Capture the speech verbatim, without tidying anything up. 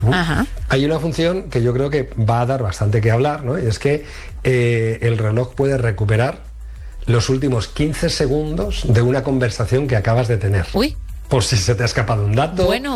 Ajá. Hay una función que yo creo que va a dar bastante que hablar, ¿no? Y es que eh, el reloj puede recuperar los últimos quince segundos de una conversación que acabas de tener. Uy. Por si se te ha escapado un dato. Bueno,